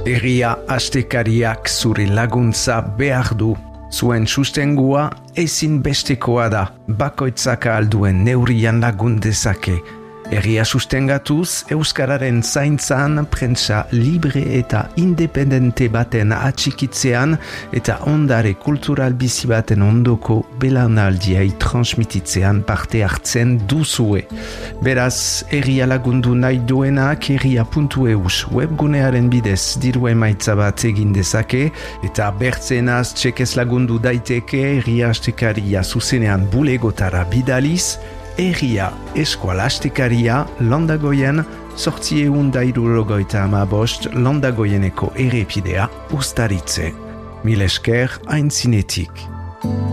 Herria astekariak zure laguntza behar du. Zuen sustengua ezinbestekoa da, bakoitzak alduen neurrian lagun dezake. Herria sustengatuz, Euskararen zaintzan, prentsa libre eta independente baten atxikitzean eta ondare kultural bizi baten ondoko belaunaldiai transmititzean parte hartzen duzue. Beraz, herria lagundu nahi duenak herria.eus webgunearen bidez diru emaitza bat egin dezake eta bertzenaz txekez lagundu daiteke herria astekaria zuzenean bulegotara bidaliz, Herria eskualastekaria Landagoien 865 Landagoieneko errepidea uztaritze. Mil esker aintzinetik.